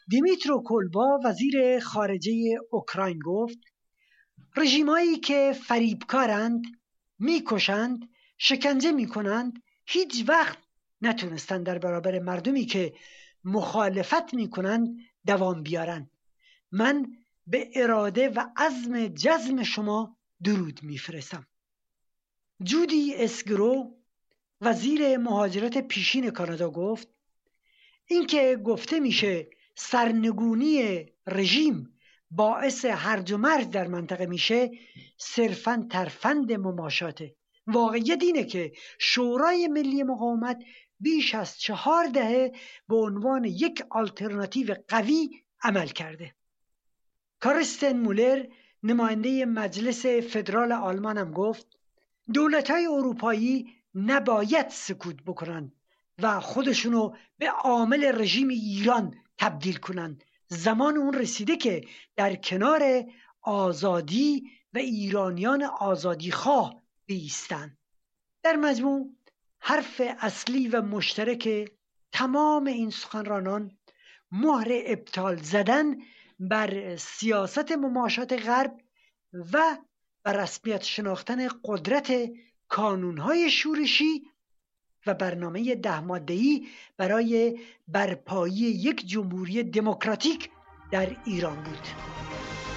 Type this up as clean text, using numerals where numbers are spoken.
دیمیترو کلبا وزیر خارجه اوکراین گفت رژیمایی که فریبکارند، میکشند، شکنجه میکنند، هیچ وقت نتونستند در برابر مردمی که مخالفت میکنند دوام بیارند. من به اراده و عزم جزم شما درود میفرستم. جودی اسگرو وزیر مهاجرت پیشین کانادا گفت اینکه گفته میشه سرنگونی رژیم باعث هرج و مرج در منطقه میشه صرفاً ترفند مماشاته. واقعیت اینه که شورای ملی مقاومت بیش از 4 دهه به عنوان یک آلترناتیو قوی عمل کرده. کارستن مولر نماینده مجلس فدرال آلمان هم گفت دولت‌های اروپایی نباید سکوت بکنن و خودشونو به عامل رژیم ایران تبدیل کنن. زمان اون رسیده که در کنار آزادی و ایرانیان آزادی خواه بیستن. در مجموع حرف اصلی و مشترک تمام این سخنرانان مهر ابطال زدن بر سیاست مماشات غرب و بر رسمیت شناختن قدرت کانونهای شورشی و برنامه 10 ماده‌ای برای برپایی یک جمهوری دموکراتیک در ایران بود.